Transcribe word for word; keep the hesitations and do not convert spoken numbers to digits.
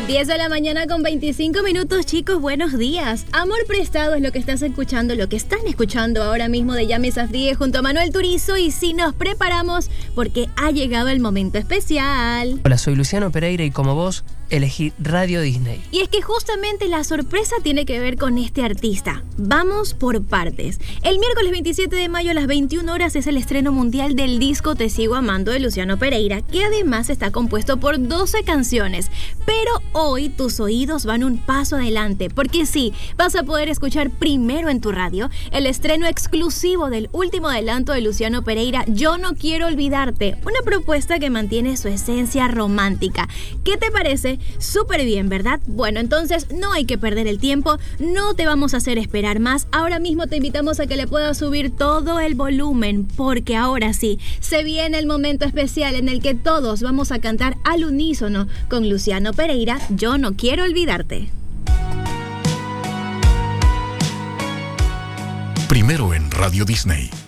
diez de la mañana con veinticinco minutos, chicos, buenos días. Amor prestado es lo que estás escuchando, lo que están escuchando ahora mismo de Yami Safdie junto a Manuel Turizo, y si nos preparamos porque ha llegado el momento especial. Hola, soy Luciano Pereira y como vos elegí Radio Disney. Y es que justamente la sorpresa tiene que ver con este artista. Vamos por partes. El miércoles veintisiete de mayo a las veintiuna horas es el estreno mundial del disco Te Sigo Amando de Luciano Pereira, que además está compuesto por doce canciones. Pero hoy tus oídos van un paso adelante, porque sí, vas a poder escuchar primero en tu radio el estreno exclusivo del último adelanto de Luciano Pereira, Yo No Quiero Olvidarte, una propuesta que mantiene su esencia romántica. ¿Qué te parece? Súper bien, ¿verdad? Bueno, entonces no hay que perder el tiempo, no te vamos a hacer esperar más. Ahora mismo te invitamos a que le puedas subir todo el volumen, porque ahora sí, se viene el momento especial en el que todos vamos a cantar al unísono con Luciano Pereira, Yo No Quiero Olvidarte. Primero en Radio Disney.